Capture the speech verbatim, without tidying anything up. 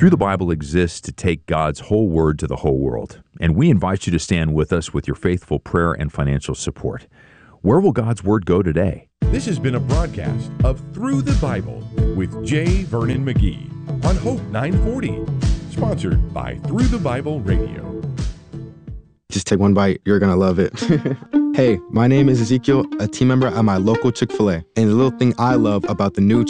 Through the Bible exists to take God's whole word to the whole world, and we invite you to stand with us with your faithful prayer and financial support. Where will God's word go today? This has been a broadcast of Through the Bible with J. Vernon McGee on Hope nine forty, sponsored by Through the Bible Radio. Just take one bite. You're going to love it. Hey, my name is Ezekiel, a team member at my local Chick-fil-A. And the little thing I love about the new